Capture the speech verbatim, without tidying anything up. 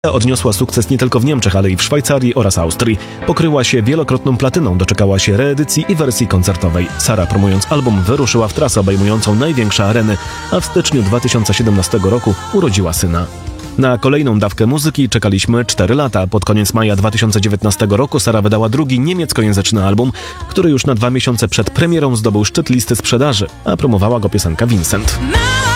Odniosła sukces nie tylko w Niemczech, ale i w Szwajcarii oraz Austrii. Pokryła się wielokrotną platyną, doczekała się reedycji i wersji koncertowej. Sara, promując album, wyruszyła w trasę obejmującą największe areny, a w styczniu dwa tysiące siedemnastego roku urodziła syna. Na kolejną dawkę muzyki czekaliśmy cztery lata. Pod koniec maja dwa tysiące dziewiętnastego roku Sara wydała drugi niemieckojęzyczny album, który już na dwa miesiące przed premierą zdobył szczyt listy sprzedaży, a promowała go piosenka Vincent.